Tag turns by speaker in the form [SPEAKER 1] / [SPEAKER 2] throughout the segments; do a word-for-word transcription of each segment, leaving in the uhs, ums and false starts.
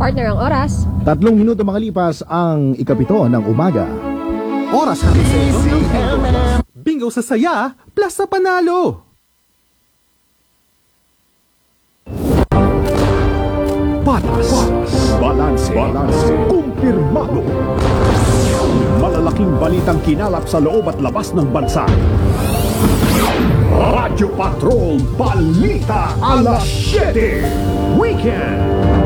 [SPEAKER 1] Partner ang oras.
[SPEAKER 2] Tatlong minuto makalipas ang ikapito ng umaga.
[SPEAKER 3] Oras natin sa ito. Bingo sa saya, plus sa panalo. Patas.
[SPEAKER 4] Balanse. Balanse. Kumpirmado. Malalaking balitang kinalap sa loob at labas ng bansa. Radyo Patrol Balita Alas siyete. Weekend.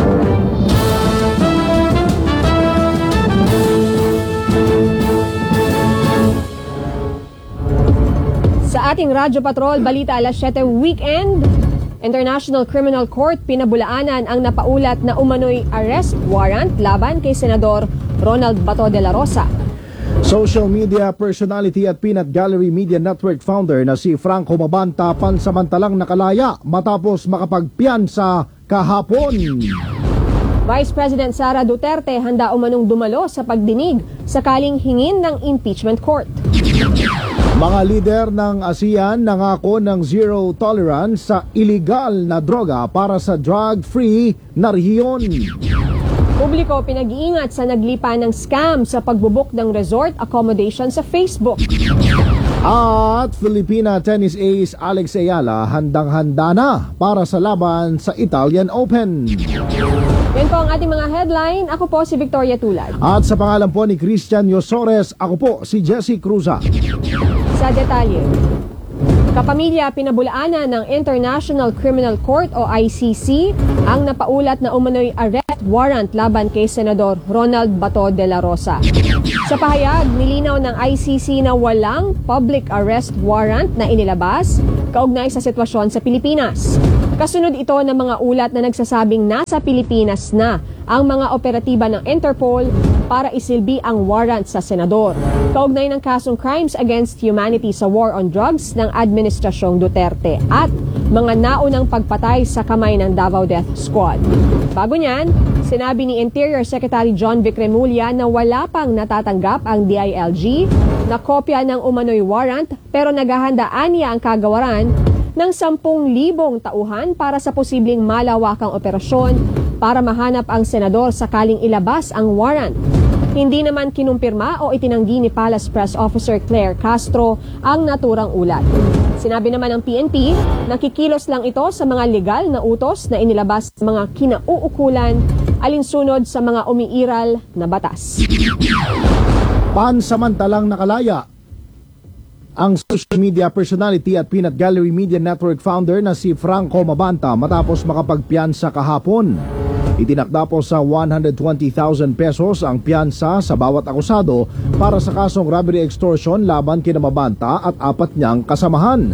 [SPEAKER 1] Sa ating Radyo Patrol Balita Alas siyete Weekend, International Criminal Court pinabulaanan ang napaulat na umano'y arrest warrant laban kay Senador Ronald Bato de la Rosa.
[SPEAKER 2] Social media personality at Peanut Gallery Media Network founder na si Franco Mabanta pansamantalang nakalaya matapos makapagpiyansa kahapon.
[SPEAKER 1] Vice President Sara Duterte handa umanong dumalo sa pagdinig sakaling hingin ng impeachment court.
[SPEAKER 2] Mga lider ng ASEAN nangako ng zero tolerance sa illegal na droga para sa drug-free na rehiyon.
[SPEAKER 1] Publiko pinag-iingat sa naglipa ng scam sa pagbubuk ng resort accommodation sa Facebook.
[SPEAKER 2] At Filipina tennis ace Alex Ayala handang-handa na para sa laban sa Italian Open.
[SPEAKER 1] Yan po ang ating mga headline. Ako po si Victoria Tulad.
[SPEAKER 2] At sa pangalan po ni Christian Yosores, ako po si Jesse Cruza.
[SPEAKER 1] Sa detalye, kapamilya pinabulaanan ng International Criminal Court o I C C ang napaulat na umano'y arrest warrant laban kay Senador Ronald Bato de la Rosa. Sa pahayag, nilinaw ng I C C na walang public arrest warrant na inilabas kaugnay sa sitwasyon sa Pilipinas. Kasunod ito ng mga ulat na nagsasabing nasa Pilipinas na ang mga operatiba ng Interpol para isilbi ang warrant sa senador. Kaugnay ng kasong Crimes Against Humanity sa War on Drugs ng Administrasyong Duterte at mga naunang pagpatay sa kamay ng Davao Death Squad. Bago niyan, sinabi ni Interior Secretary John Vic Remulla na wala pang natatanggap ang D I L G na kopya ng umano'y warrant pero naghahandaan niya ang kagawaran ng sampung libong tauhan para sa posibleng malawakang operasyon para mahanap ang senador sakaling ilabas ang warrant. Hindi naman kinumpirma o itinanggi ni Palace Press Officer Claire Castro ang naturang ulat. Sinabi naman ng P N P, nakikilos lang ito sa mga legal na utos na inilabas sa mga kinauukulan alinsunod sa mga umiiral na batas.
[SPEAKER 2] Pansamantalang nakalaya ang social media personality at Peanut Gallery Media Network founder na si Franco Mabanta matapos makapagpiyansa kahapon. Itinakda po sa one hundred twenty thousand pesos ang piyansa sa bawat akusado para sa kasong robbery extortion laban kina Mabanta at apat niyang kasamahan.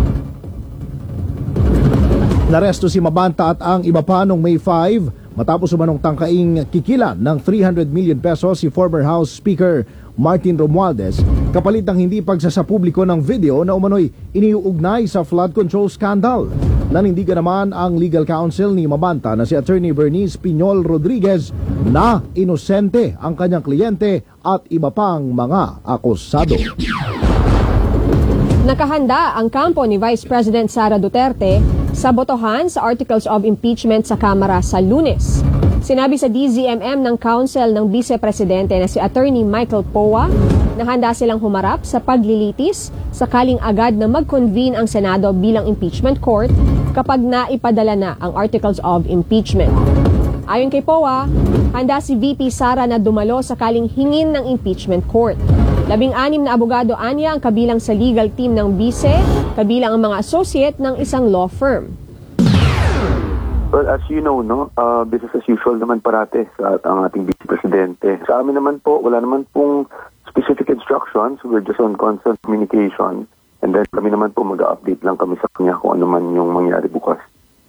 [SPEAKER 2] Naresto si Mabanta at ang iba pa noong May five matapos umanong tangkaing kikilan ng three hundred million pesos si former House Speaker Martin Romualdez kapalit ng hindi pagsasapubliko ng video na umano'y iniuugnay sa flood control scandal. Nanindigan naman ang legal counsel ni Mabanta na si Attorney Bernice Piñol Rodriguez na inosente ang kanyang kliyente at iba pang mga akusado.
[SPEAKER 1] Nakahanda ang kampo ni Vice President Sara Duterte sa botohan sa Articles of Impeachment sa Kamara sa Lunes. Sinabi sa D Z M M ng Council ng Vice Presidente na si Attorney Michael Poa na handa silang humarap sa paglilitis sakaling agad na mag-convene ang Senado bilang impeachment court kapag naipadala na ang Articles of Impeachment. Ayon kay Poa, handa si V P Sara na dumalo sakaling hingin ng impeachment court. Labing-anim na abogado anya ang kabilang sa legal team ng Vice, kabilang ang mga associate ng isang law firm.
[SPEAKER 5] Well, as you know, no, uh, business as usual naman parate sa ang ating Vice Presidente. Sa amin naman po, wala naman pong specific instructions. We're just on constant communication. And then kami naman po mag-update lang kami sa kanya kung ano man yung mangyari bukas.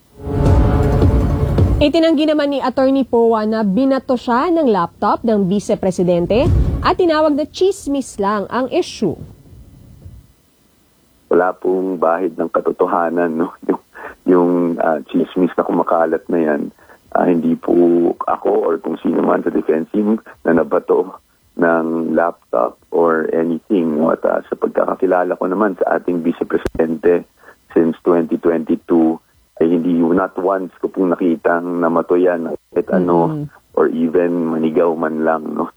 [SPEAKER 1] Itinanggi naman ni Attorney Poa na binato siya ng laptop ng Vice Presidente at tinawag na chismis lang ang issue.
[SPEAKER 5] Wala pong bahid ng katotohanan, no? Yung, yung uh, chismis na kumakalat na yan, uh, hindi po ako or kung sino man sa defense team na nabato ng laptop or anything. No? At uh, sa pagkakakilala ko naman sa ating Vice Presidente since twenty twenty-two, ay hindi not once ko pong nakitang namato yan at ano mm-hmm. o or even manigaw man lang, no?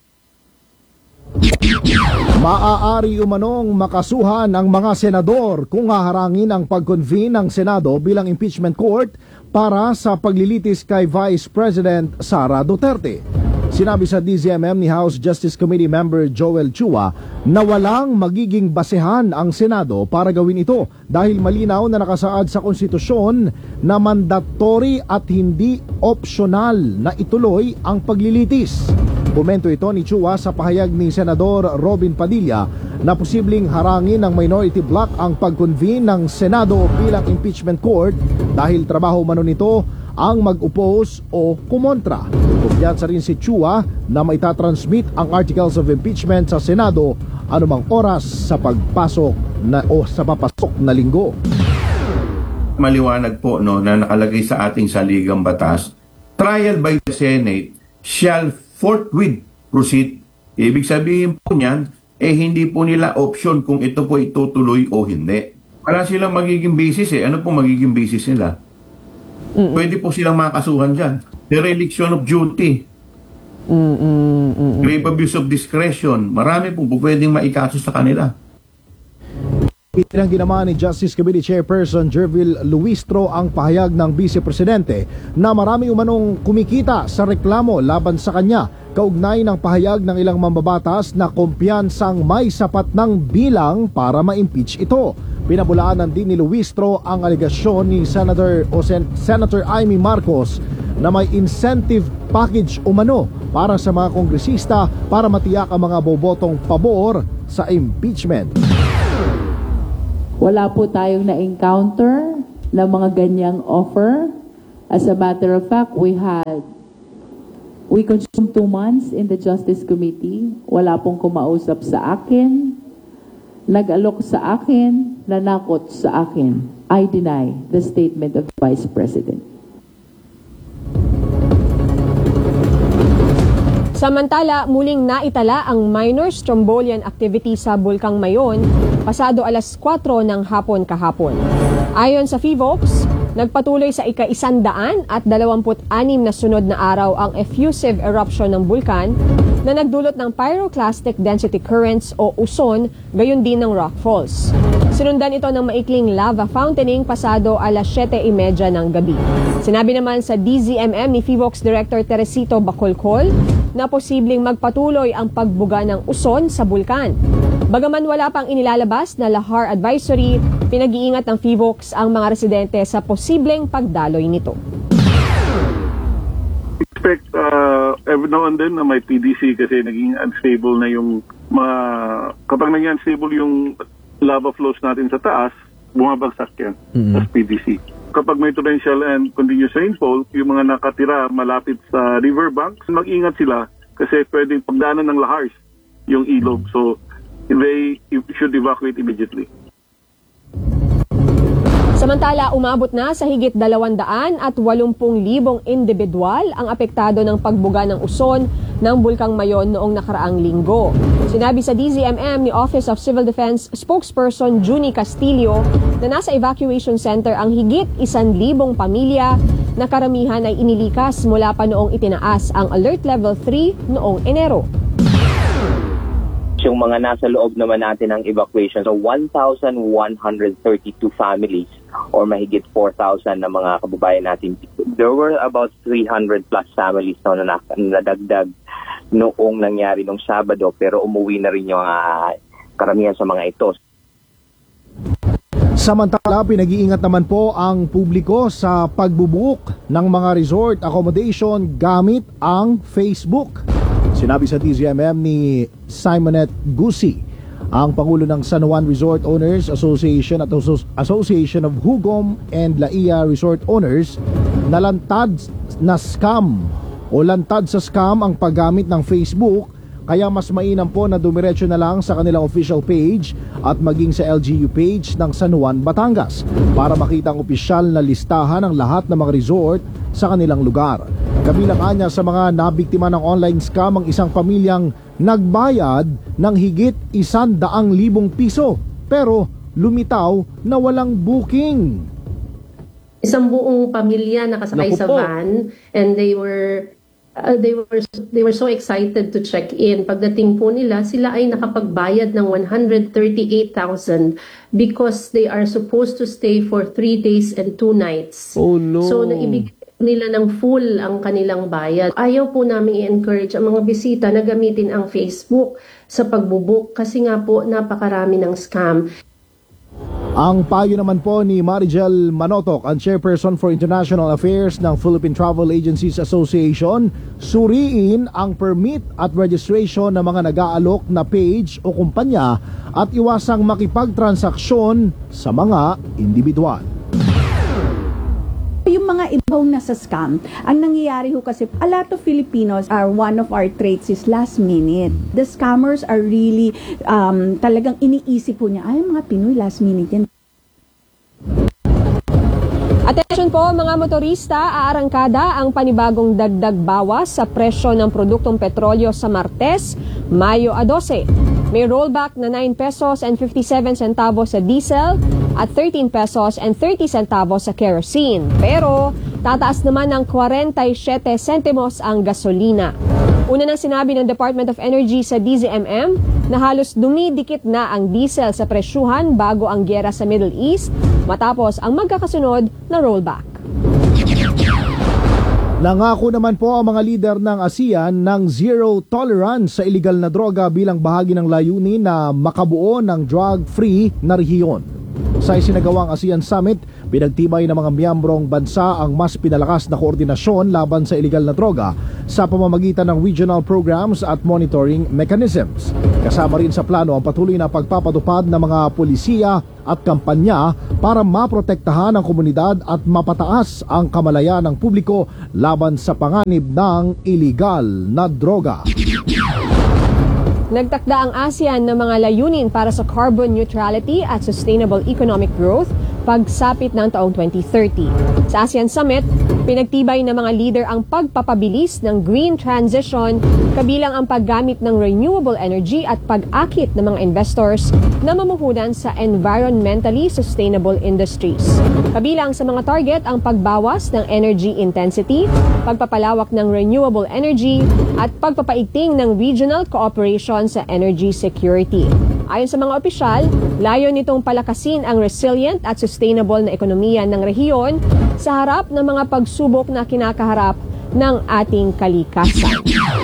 [SPEAKER 2] Maaari umanong makasuhan ang mga senador kung haharangin ang pag-convene ng Senado bilang impeachment court para sa paglilitis kay Vice President Sara Duterte. Sinabi sa D Z M M ni House Justice Committee member Joel Chua na walang magiging basehan ang Senado para gawin ito dahil malinaw na nakasaad sa konstitusyon na mandatory at hindi optional na ituloy ang paglilitis. Komento ito ni Chua sa pahayag ni Senador Robin Padilla na posibleng harangin ng minority bloc ang pag-convene ng Senado bilang impeachment court dahil trabaho mano nito ang mag-oppose o kumontra. Kumpiyansa rin si Chua na maitatransmit ang articles of impeachment sa Senado anumang oras sa pagpasok na o sa papasok na linggo.
[SPEAKER 6] Maliwanag po no na nakalagay sa ating saligang batas, trial by the Senate shall forthwith proceed. Ibig sabihin po niyan, eh hindi po nila option kung ito po itutuloy o hindi. Wala silang magiging basis eh. Ano po magiging basis nila? Mm-mm. Pwede po silang makasuhan dyan. Dereliction of duty. Mm-mm. Grave abuse of discretion. Marami po po pwedeng maikaso sa kanila.
[SPEAKER 2] Itinanggi naman ni Justice Committee Chairperson Jervil Luistro ang pahayag ng Vice Presidente na marami umanong kumikita sa reklamo laban sa kanya kaugnay ng pahayag ng ilang mambabatas na kumpiyansang may sapat ng bilang para ma-impeach ito. Pinabulaanan din ni Luistro ang alegasyon ni Senator o Sen- Senator Amy Marcos na may incentive package umano para sa mga kongresista para matiyak ang mga bobotong pabor sa impeachment.
[SPEAKER 7] Wala po tayong na-encounter na mga ganyang offer. As a matter of fact, we had, we consumed two months in the Justice Committee. Wala pong kumausap sa akin, nag-alok sa akin, nanakot sa akin. I deny the statement of the Vice President.
[SPEAKER 1] Samantala, muling naitala ang minor strombolian activity sa Bulkang Mayon pasado alas kwatro ng hapon kahapon. Ayon sa PHIVOLCS, nagpatuloy sa ika-isandaan at dalawamput anim na sunod na araw ang effusive eruption ng bulkan na nagdulot ng pyroclastic density currents o uson, gayon din ng rock falls. Sinundan ito ng maikling lava fountaining pasado alas siyete trenta ng gabi. Sinabi naman sa D Z M M ni PHIVOLCS Director Teresito Bacolcol na posibleng magpatuloy ang pagbuga ng uson sa bulkan. Bagaman wala pang inilalabas na lahar advisory, pinag-iingat ng PHIVOLCS ang mga residente sa posibleng pagdaloy nito.
[SPEAKER 8] Expect uh, every now and then na may P D C kasi naging unstable na yung mga, kapag naging unstable yung lava flows natin sa taas, bumabagsak yan mm-hmm. as P D C. Kapag may torrential and continuous rainfall, yung mga nakatira malapit sa riverbanks, mag-ingat sila kasi pwedeng pagdaanan ng lahars yung ilog. So, they should evacuate immediately.
[SPEAKER 1] Samantala, umabot na sa higit dalawandaan at walumpung libong individual ang apektado ng pagbuga ng uson ng Bulkang Mayon noong nakaraang linggo. Sinabi sa D Z M M ni Office of Civil Defense spokesperson Junie Castillo na nasa evacuation center ang higit isan libong pamilya na karamihan ay inilikas mula pa noong itinaas ang Alert Level three noong Enero.
[SPEAKER 9] Yung mga nasa loob naman natin ng evacuation, so one thousand one hundred thirty-two families or mahigit four thousand na mga kababayan natin. There were about three hundred plus families na nadagdag noong nangyari nung Sabado pero umuwi na rin yung uh, karamihan sa mga ito.
[SPEAKER 2] Samantala, pinag-iingat naman po ang publiko sa pagbubook ng mga resort accommodation gamit ang Facebook. Sinabi sa D Z M M ni Simonette Gusi, ang Pangulo ng San Juan Resort Owners Association at Association of Hugom and Laia Resort Owners na lantad na scam o lantad sa scam ang paggamit ng Facebook, kaya mas mainam po na dumiretso na lang sa kanilang official page at maging sa L G U page ng San Juan, Batangas para makita ang opisyal na listahan ng lahat ng mga resort sa kanilang lugar. Kabilang anya sa mga nabiktima ng online scam ang isang pamilyang nagbayad ng higit isan daang libong piso pero lumitaw na walang booking.
[SPEAKER 10] Isang buong pamilya nakasakay
[SPEAKER 2] Naku
[SPEAKER 10] sa
[SPEAKER 2] po.
[SPEAKER 10] van and they were Uh, they were they were so excited to check in. Pagdating po nila, sila ay nakapagbayad ng one hundred thirty-eight thousand because they are supposed to stay for three days and two nights.
[SPEAKER 2] Oh no.
[SPEAKER 10] So naibigay nila ng full ang kanilang bayad. Ayaw po namin i-encourage ang mga bisita na gamitin ang Facebook sa pagbubook kasi nga po napakarami ng scam.
[SPEAKER 2] Ang payo naman po ni Marigel Manotok, ang Chairperson for International Affairs ng Philippine Travel Agencies Association, suriin ang permit at registration ng mga nag-aalok na page o kumpanya at iwasang makipagtransaksyon sa mga individual.
[SPEAKER 11] Yung mga ibang nasa scam, ang nangyayari ho kasi, a lot of Filipinos are, one of our traits is last minute. The scammers are really, um, talagang iniisip po niya, ay mga Pinoy last minute yan.
[SPEAKER 1] Attention po mga motorista, aarangkada ang panibagong dagdag bawas sa presyo ng produktong petrolyo sa Martes, Mayo twelve. May rollback na nine pesos and fifty-seven centavos sa diesel at thirteen pesos and thirty centavos sa kerosene. Pero tataas naman ng forty-seven centimos ang gasolina. Una nang sinabi ng Department of Energy sa D Z M M na halos dumidikit na ang diesel sa presyuhan bago ang gyera sa Middle East matapos ang magkakasunod na rollback.
[SPEAKER 2] Nangako naman po ang mga lider ng ASEAN ng zero tolerance sa illegal na droga bilang bahagi ng layunin na makabuo ng drug-free na rehiyon. Sa isinagawang ASEAN Summit, pinagtibay ng mga miyembrong bansa ang mas pinalakas na koordinasyon laban sa illegal na droga sa pamamagitan ng regional programs at monitoring mechanisms. Kasama rin sa plano ang patuloy na pagpapatupad ng mga polisiya at kampanya para maprotektahan ang komunidad at mapataas ang kamalayan ng publiko laban sa panganib ng illegal na droga.
[SPEAKER 1] Nagtakda ang ASEAN ng mga layunin para sa carbon neutrality at sustainable economic growth pagsapit ng taong twenty thirty. Sa ASEAN Summit, pinagtibay ng mga leader ang pagpapabilis ng green transition kabilang ang paggamit ng renewable energy at pag-akit ng mga investors na mamuhunan sa environmentally sustainable industries. Kabilang sa mga target ang pagbawas ng energy intensity, pagpapalawak ng renewable energy at pagpapaigting ng regional cooperation sa energy security. Ayon sa mga opisyal, layon nitong palakasin ang resilient at sustainable na ekonomiya ng rehiyon sa harap ng mga pagsubok na kinakaharap ng ating kalikasan.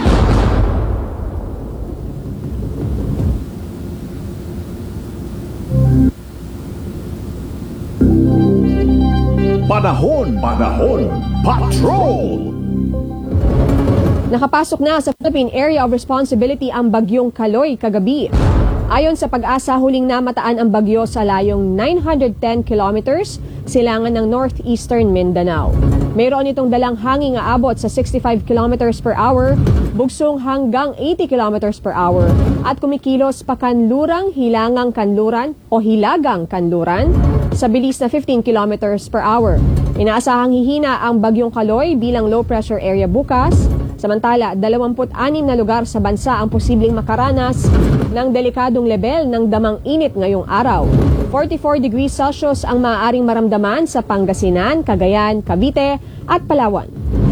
[SPEAKER 4] Panahon, panahon, patrol!
[SPEAKER 1] Nakapasok na sa Philippine Area of Responsibility ang bagyong Kaloy kagabi. Ayon sa Pag-asa, huling namataan ang bagyo sa layong nine hundred ten kilometers silangan ng northeastern Mindanao. Mayroon itong dalang hangin nga abot sa sixty-five kilometers per hour, bugsong hanggang eighty kilometers per hour, at kumikilos pa kanlurang hilangang kanluran o hilagang kanluran sa bilis na fifteen kilometers per hour. Inaasahang hihina ang bagyong Kaloy bilang low pressure area bukas. Samantala, dalawampu't-anim na lugar sa bansa ang posibleng makaranas ng delikadong level ng damang init ngayong araw. forty-four degrees Celsius ang maaaring maramdaman sa Pangasinan, Cagayan, Cavite at Palawan.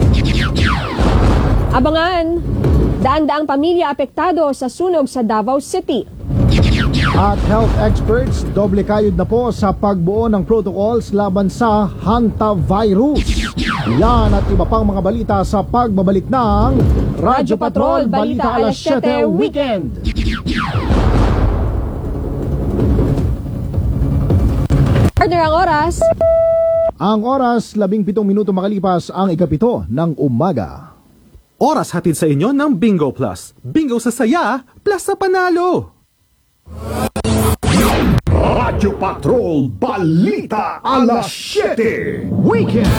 [SPEAKER 1] Abangan, daan-daang pamilya apektado sa sunog sa Davao City.
[SPEAKER 2] At health experts, doble kayod na po sa pagbuo ng protocols laban sa hantavirus. Yan at iba pang mga balita sa pagbabalik ng Radyo Patrol Balita Alas siyete Weekend.
[SPEAKER 1] Partner ang oras.
[SPEAKER 2] Ang oras, labing pitong minuto makalipas ang ikapito ng umaga.
[SPEAKER 3] Oras hatid sa inyo ng Bingo Plus. Bingo sa saya, plus sa panalo.
[SPEAKER 4] Radyo Patrol Balita Alas siyete Weekend.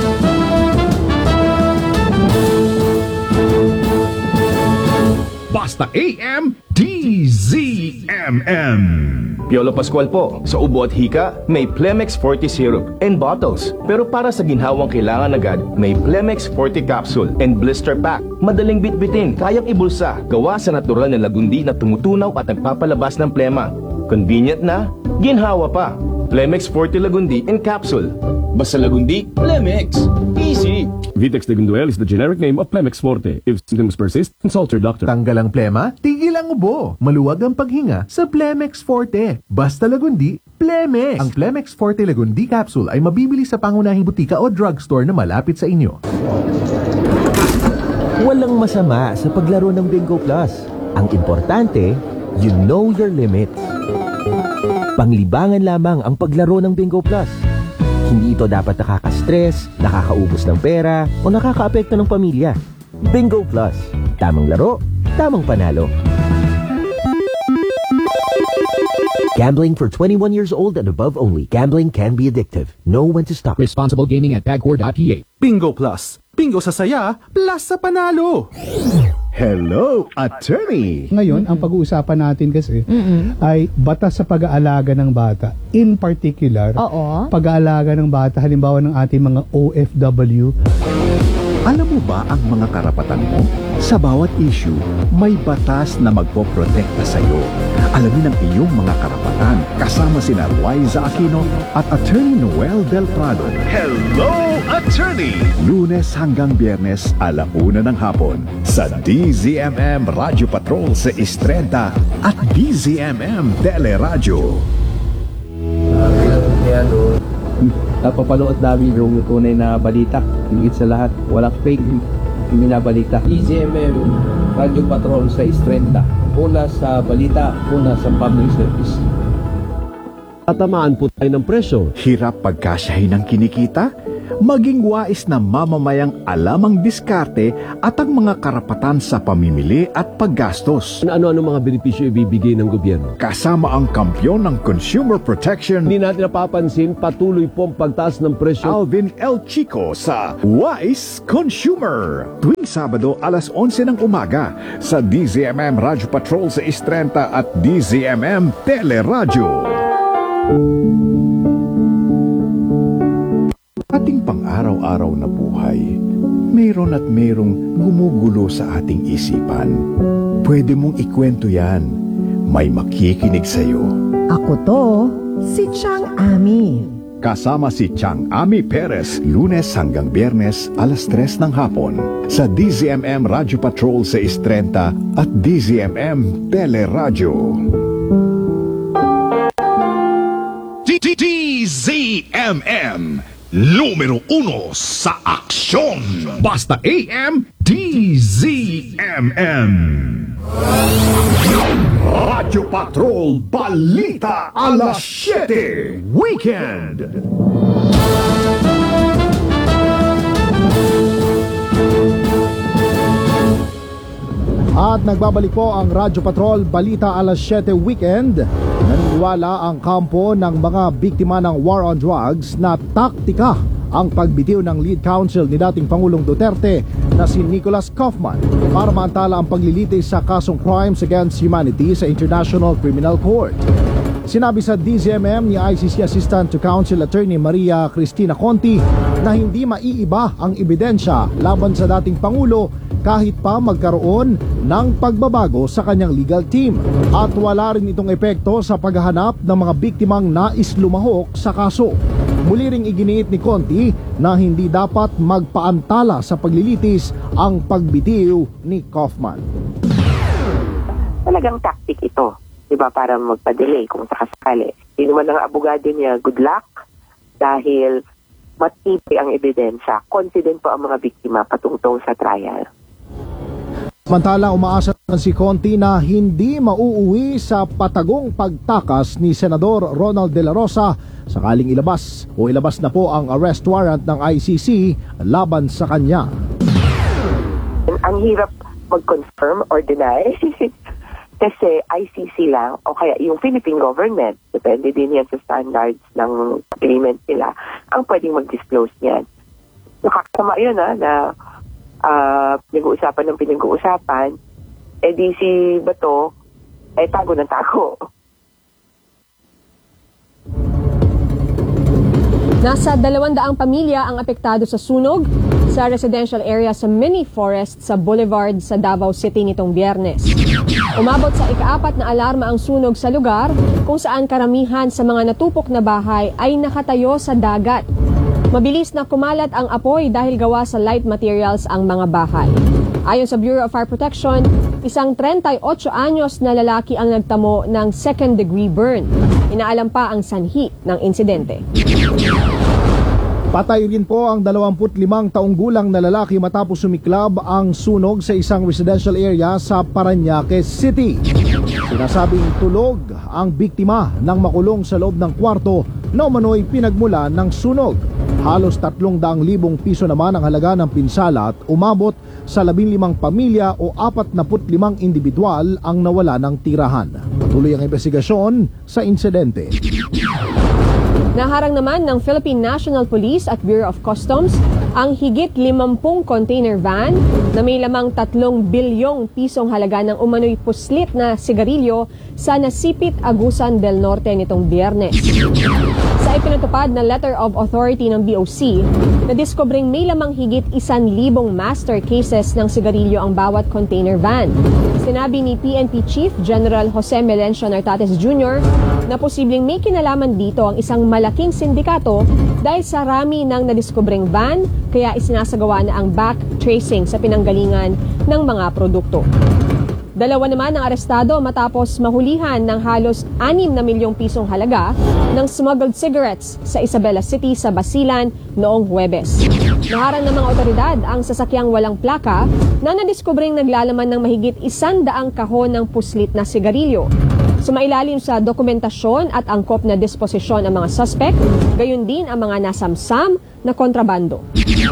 [SPEAKER 4] Basta A M D Z M M.
[SPEAKER 12] Piolo Pascual po. Sa ubo at hika, may Plemex forty syrup and bottles. Pero para sa ginhawang kailangan agad, may Plemex forty capsule and blister pack. Madaling bitbitin, kayang ibulsa. Gawa sa natural na lagundi na tumutunaw at nagpapalabas ng plema. Convenient na, ginhawa pa. Plemex forty Lagundi and capsule. Basta Lagundi, Plemex. Easy.
[SPEAKER 13] Vitex Tegunduel is the generic name of Plemex Forte. If symptoms persist, consult your doctor.
[SPEAKER 3] Tanggal ang plema, tigil ang ubo. Maluwag ang paghinga sa Plemex Forte. Basta Lagundi, Plemex. Ang Plemex Forte Lagundi capsule ay mabibili sa pangunahing butika o drugstore na malapit sa inyo.
[SPEAKER 14] Walang masama sa paglaro ng Bingo Plus. Ang importante, you know your limits. Panglibangan lamang ang paglaro ng Bingo Plus. Hindi ito dapat nakaka-stress, nakakaubos ng pera, o nakakaapekto ng pamilya. Bingo Plus. Tamang laro, tamang panalo. Gambling for twenty-one years old and above only. Gambling can be addictive. Know when to stop.
[SPEAKER 15] Responsible gaming at pagcor dot p h.
[SPEAKER 3] Bingo Plus. Bingo sa saya, plus sa panalo.
[SPEAKER 2] Hello, attorney!
[SPEAKER 16] Ngayon, ang pag-uusapan natin kasi
[SPEAKER 17] Mm-mm.
[SPEAKER 16] ay batas sa pag-aalaga ng bata. In particular,
[SPEAKER 17] Oo.
[SPEAKER 16] pag-aalaga ng bata, halimbawa ng ating mga O F W.
[SPEAKER 18] Alam mo ba ang mga karapatan mo? Sa bawat issue, may batas na magpoprotekta sa iyo. Alamin ang iyong mga karapatan kasama sina Liza Aquino at Attorney Noel Del Prado.
[SPEAKER 4] Hello, attorney!
[SPEAKER 18] Lunes hanggang Biyernes, alauna ng hapon sa D Z M M Radio Patrol sa Istrenta at D Z M M Teleradyo.
[SPEAKER 19] Napapanood namin yung tunay na balita. Higit sa lahat, walang fake binabalita. D Z M M Radio Patrol sa Istrenta. Una sa balita, una sa public service.
[SPEAKER 18] Tatamaan po tayo ng presyo. Hirap pagkasyahin ng kinikita? Maging wais na mamamayang alam ang diskarte at ang mga karapatan sa pamimili at paggastos.
[SPEAKER 20] Ano-ano mga benepisyo ibibigay ng gobyerno?
[SPEAKER 18] Kasama ang kampyon ng consumer protection.
[SPEAKER 20] Hindi natin napapansin, patuloy po ang pagtaas ng presyo.
[SPEAKER 18] Alvin El Chico sa Wise Consumer. Tuwing Sabado, alas onse ng umaga sa D Z M M Radio Patrol sa Istrenta at D Z M M Teleradyo. Ating pang-araw-araw na buhay, mayroon at mayroong gumugulo sa ating isipan. Pwede mong ikwento yan. May makikinig sa'yo.
[SPEAKER 21] Ako to, si Chang Ami.
[SPEAKER 18] Kasama si Chang Ami Perez, Lunes hanggang Biyernes, alas tres ng hapon, sa D Z M M Radio Patrol sa Istrenta at D Z M M Teleradyo.
[SPEAKER 4] D Z M M, numero uno sa aksyon. Basta A M, D Z M M.
[SPEAKER 18] Radio Patrol Balita alas siyete, Weekend.
[SPEAKER 2] At nagbabalik po ang Radyo Patrol Balita alas siyete Weekend. Naniniwala ang kampo ng mga biktima ng war on drugs na taktika ang pagbitiw ng lead counsel ni dating Pangulong Duterte na si Nicholas Kaufman para maantala ang paglilitis sa kasong crimes against humanity sa International Criminal Court. Sinabi sa D Z M M ni I C C Assistant to Counsel Attorney Maria Cristina Conti na hindi maiiba ang ebidensya laban sa dating Pangulo kahit pa magkaroon ng pagbabago sa kanyang legal team. At wala rin itong epekto sa paghahanap ng mga biktimang nais lumahok sa kaso. Muli ring iginiit ni Conti na hindi dapat magpaantala sa paglilitis ang pagbitiw ni Kaufman.
[SPEAKER 22] Talagang tactic ito, di ba, para magpa-delay kung sakasakali. Hindi naman ang abogado niya, good luck, dahil matibay ang ebidensya. Confident po ang mga biktima patungtong sa trial.
[SPEAKER 2] Samantala, umaasa si Conti na hindi mauuwi sa patagong pagtakas ni Senador Ronald De La Rosa sakaling ilabas o ilabas na po ang arrest warrant ng I C C laban sa kanya.
[SPEAKER 22] Ang hirap mag-confirm or deny kasi I C C lang o kaya yung Philippine government, depende din yan sa standards ng agreement nila, ang pwedeng mag-disclose niyan. Nakakasama yun ha, na Uh, pinag-uusapan ng pinag-uusapan, eh di si Bato, eh tago ng tago.
[SPEAKER 1] Nasa dalawang daang pamilya ang apektado sa sunog sa residential area sa Mini Forest sa Boulevard sa Davao City nitong Biyernes. Umabot sa ikaapat na alarma ang sunog sa lugar kung saan karamihan sa mga natupok na bahay ay nakatayo sa dagat. Mabilis na kumalat ang apoy dahil gawa sa light materials ang mga bahay. Ayon sa Bureau of Fire Protection, isang thirty-eight anyos na lalaki ang nagtamo ng second-degree burn. Inaalam pa ang sanhi ng insidente.
[SPEAKER 2] Patay rin po ang dalawampu't-limang taong gulang na lalaki matapos sumiklab ang sunog sa isang residential area sa Parañaque City. Sinasabing tulog ang biktima nang makulong sa loob ng kwarto na umano'y pinagmula ng sunog. Halos tatlong daang libong piso naman ang halaga ng pinsala at umabot sa labing limang pamilya o apat na put limang individual ang nawala ng tirahan. Patuloy ang investigasyon sa insidente.
[SPEAKER 1] Naharang naman ng Philippine National Police at Bureau of Customs ang higit limampung container van na may lamang tatlong bilyong pisong halaga ng umano'y puslit na sigarilyo sa Nasipit, Agusan del Norte nitong Biyernes. Sa ipinatupad na letter of authority ng B O C, nadiskobring may lamang higit isan libong master cases ng sigarilyo ang bawat container van. Sinabi ni P N P Chief General Jose Melencio Nartates Junior na posibleng may kinalaman dito ang isang malaking sindikato dahil sa rami ng nadiskobring van, kaya isinasagawa na ang back tracing sa pinanggalingan ng mga produkto. Dalawa naman ang arestado matapos mahulihan ng halos anim na milyong pisong halaga ng smuggled cigarettes sa Isabela City sa Basilan noong Huwebes. Naharang ng mga otoridad ang sasakyang walang plaka na nadiskubring naglalaman ng mahigit isandaang kahon ng puslit na sigarilyo. Sumailalim sa dokumentasyon at angkop na disposisyon ang mga suspect, gayon din ang mga nasamsam na kontrabando.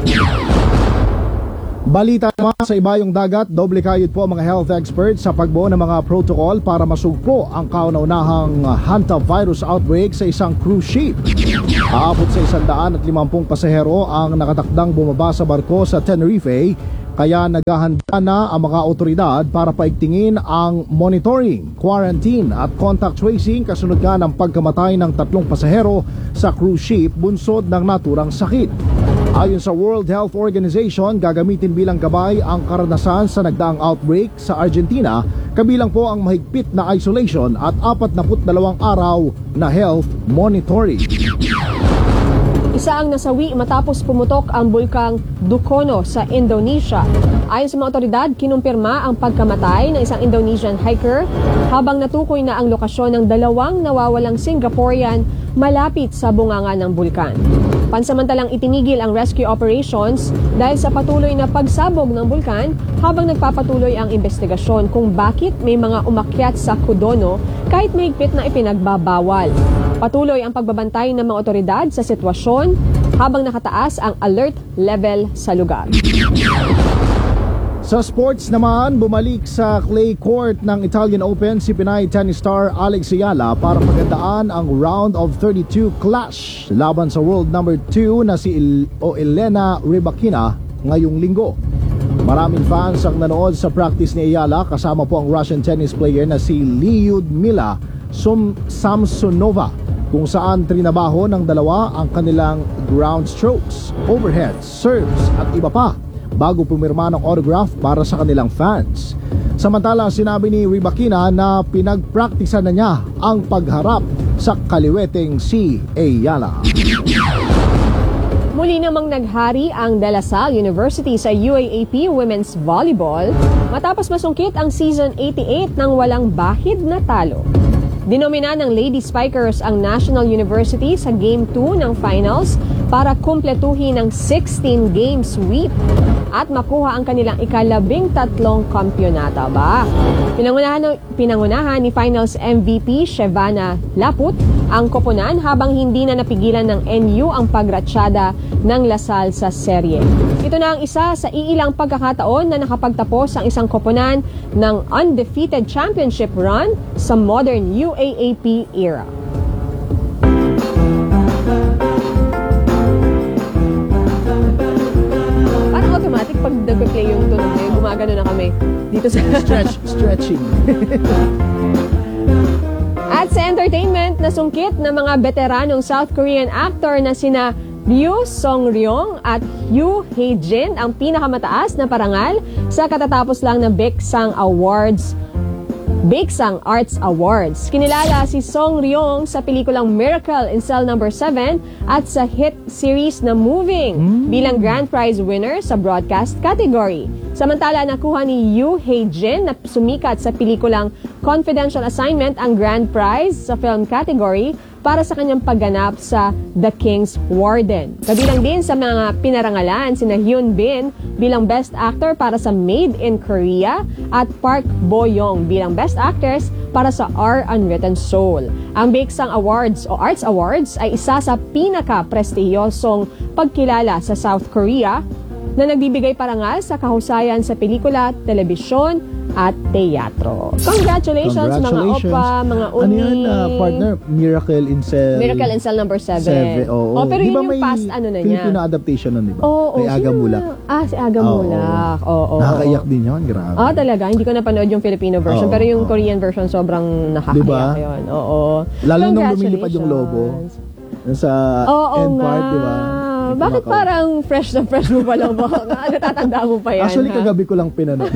[SPEAKER 2] Balita naman sa ibayong dagat, doble kayod po ang mga health experts sa pagbuo ng mga protocol para masugpo ang kauna-unahang hantavirus outbreak sa isang cruise ship. Aabot sa isang daan at limampung pasahero ang nakatakdang bumaba sa barko sa Tenerife, kaya naghahanda na ang mga otoridad para paigtingin ang monitoring, quarantine at contact tracing kasunod nga ng pagkamatay ng tatlong pasahero sa cruise ship bunsod ng naturang sakit. Ayon sa World Health Organization, gagamitin bilang gabay ang karanasan sa nagdaang outbreak sa Argentina, kabilang po ang mahigpit na isolation at apat na dalawang araw na health monitoring.
[SPEAKER 1] Isa ang nasawi matapos pumutok ang bulkang Dukono sa Indonesia. Ayon sa mga otoridad, kinumpirma ang pagkamatay ng isang Indonesian hiker habang natukoy na ang lokasyon ng dalawang nawawalang Singaporean malapit sa bunganga ng bulkan. Pansamantalang itinigil ang rescue operations dahil sa patuloy na pagsabog ng bulkan habang nagpapatuloy ang investigasyon kung bakit may mga umakyat sa Kudono kahit mahigpit na ipinagbabawal. Patuloy ang pagbabantay ng mga otoridad sa sitwasyon habang nakataas ang alert level sa lugar.
[SPEAKER 2] Sa sports naman, bumalik sa clay court ng Italian Open si Pinay tennis star Alex Ayala para pagandaan ang round of thirty-two clash laban sa world number two na si Il- o Elena Rybakina ngayong linggo. Maraming fans ang nanood sa practice ni Ayala kasama po ang Russian tennis player na si Lyudmila Sum- Samsonova, kung saan trinabaho ng dalawa ang kanilang ground strokes, overhead, serves at iba pa bago pumirma ng autograph para sa kanilang fans. Samantala, sinabi ni Rybakina na pinagpraktisan na niya ang pagharap sa kaliweteng si Ayala.
[SPEAKER 1] Muli namang naghari ang De La Salle University sa U A A P Women's Volleyball matapos masungkit ang season eighty-eight ng walang bahid na talo. Dinomina ng Lady Spikers ang National University sa Game two ng finals para kumpletuhin ang sixteen game sweep at makuha ang kanilang ikalabing tatlong kampyonata ba. Pinangunahan, pinangunahan ni Finals M V P Shevana Laput ang koponan habang hindi na napigilan ng N U ang pagratsyada ng La Salle sa serye. Ito na ang isa sa iilang pagkakataon na nakapagtapos ang isang koponan ng undefeated championship run sa modern U A A P era. Parang automatic pag nag-play yung tunog na yun, gumagano na kami dito sa
[SPEAKER 2] Stretch, stretching.
[SPEAKER 1] At sa entertainment, nasungkit ng mga veteranong South Korean actor na sina Ryu Song-ryong at Yoo Hae-jin ang pinakamataas na parangal sa katatapos lang na Baeksang Awards Baeksang Arts Awards. Kinilala si Song Ryong sa pelikulang Miracle in Cell Number seven at sa hit series na Moving bilang Grand Prize winner sa broadcast category. Samantala, nakuha ni Yoo Hae-jin na sumikat sa pelikulang Confidential Assignment ang Grand Prize sa film category para sa kanyang pagganap sa The King's Warden. Kabilang din sa mga pinarangalan sina Hyun Bin bilang Best Actor para sa Made in Korea at Park Bo-young bilang Best Actress para sa Our Unwritten Soul. Ang Baeksang Awards o Arts Awards ay isa sa pinaka-prestihiyosong pagkilala sa South Korea na nagbibigay parangal sa kahusayan sa pelikula, telebisyon, at teatro. Congratulations,
[SPEAKER 2] Congratulations.
[SPEAKER 1] mga opa, mga uni.
[SPEAKER 2] Ano yan, uh, partner? Miracle in Cell...
[SPEAKER 1] Miracle in Cell number seven.
[SPEAKER 2] Seven, oo.
[SPEAKER 1] Oh, pero
[SPEAKER 2] Di
[SPEAKER 1] yun
[SPEAKER 2] ba
[SPEAKER 1] yung
[SPEAKER 2] may
[SPEAKER 1] past ano na niya.
[SPEAKER 2] Filipino adaptation nun, di ba?
[SPEAKER 1] Oo,
[SPEAKER 2] Kay
[SPEAKER 1] oo.
[SPEAKER 2] Aga
[SPEAKER 1] Sino
[SPEAKER 2] Mulak.
[SPEAKER 1] na? Ah, si Aga
[SPEAKER 2] Oo.
[SPEAKER 1] Mulak. Oo, oo.
[SPEAKER 2] Nakakaiyak din yun, grabe.
[SPEAKER 1] Ah, talaga? Hindi ko napanood yung Filipino version,
[SPEAKER 2] Oo,
[SPEAKER 1] pero yung
[SPEAKER 2] oo.
[SPEAKER 1] Korean version sobrang nakakaiyak
[SPEAKER 2] Diba?
[SPEAKER 1] yun. Oo.
[SPEAKER 2] Lalo nung lumilipad yung lobo. Sa
[SPEAKER 1] Oo
[SPEAKER 2] end
[SPEAKER 1] nga.
[SPEAKER 2] part, di ba?
[SPEAKER 1] Bakit
[SPEAKER 2] Kumakaw.
[SPEAKER 1] parang fresh na fresh mo pa lang ba? Natatanda mo pa yan,
[SPEAKER 2] Actually,
[SPEAKER 1] ha?
[SPEAKER 2] kagabi ko lang pinanood.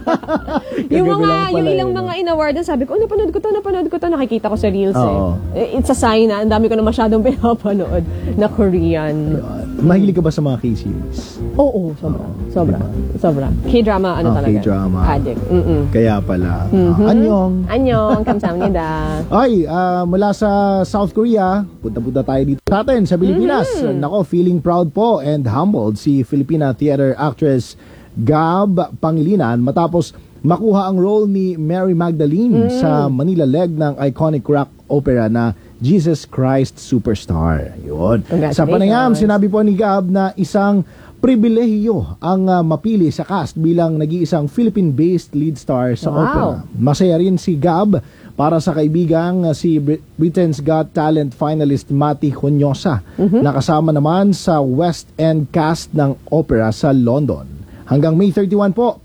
[SPEAKER 1] Yung
[SPEAKER 2] Kagabi
[SPEAKER 1] mga,
[SPEAKER 2] lang pala
[SPEAKER 1] yung ilang
[SPEAKER 2] yun.
[SPEAKER 1] mga in-awardan, sabi ko, oh, napanood ko to, napanood ko to, nakikita ko sa Reels
[SPEAKER 2] Oo.
[SPEAKER 1] eh. It's a sign na, ang dami ko na masyadong pinapanood na Korean.
[SPEAKER 2] Mahilig ka ba sa mga K-series?
[SPEAKER 1] Oo, sobra. Sobra. Sobra. K-drama, ano
[SPEAKER 2] Ah,
[SPEAKER 1] talaga?
[SPEAKER 2] K-drama.
[SPEAKER 1] Addict. Mm-mm.
[SPEAKER 2] Kaya pala.
[SPEAKER 1] Mhm.
[SPEAKER 2] Ah, anyong.
[SPEAKER 1] Anyong, kamsahamnida.
[SPEAKER 2] Ay, ah, mula sa South Korea, punta-punta tayo dito sa atin, sa Pilipinas.
[SPEAKER 1] Mhm.
[SPEAKER 2] Nako, feeling proud po and humbled si Filipina theater actress Gab Pangilinan matapos makuha ang role ni Mary Magdalene
[SPEAKER 1] Mm.
[SPEAKER 2] sa Manila leg ng iconic rock opera na Jesus Christ Superstar. Yun. Sa panayam, sinabi po ni Gab na isang pribilehiyo ang ah, mapili sa cast bilang nag-iisang Philippine-based lead star sa
[SPEAKER 1] Wow.
[SPEAKER 2] opera. Masaya rin si Gab para sa kaibigang uh, si Brit- Britain's Got Talent finalist Mati Honyosa, nakasama naman sa West End cast ng opera sa London. Hanggang May thirty-one po,